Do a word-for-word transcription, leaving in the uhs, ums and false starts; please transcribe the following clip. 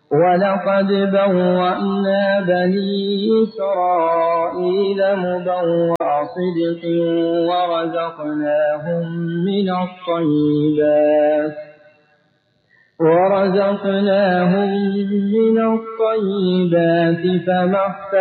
ولقد بوأنا بني إسرائيل مبوأ صدق ورزقناهم من الطيبات ورزقناهم من الطيبات فما